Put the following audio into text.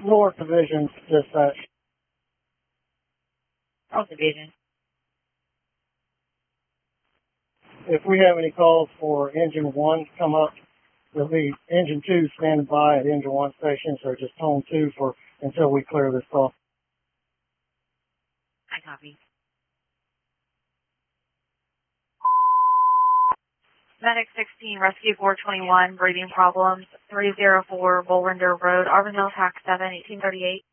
North Division dispatch. North Division. If we have any calls for Engine 1 come up, there'll be Engine 2 standing by at Engine 1 station, so just tone 2 until we clear this call. I copy. Medic 16, Rescue 421, breathing problems, 304 Bollinger Road, Auburndale, TAC 7, 1838.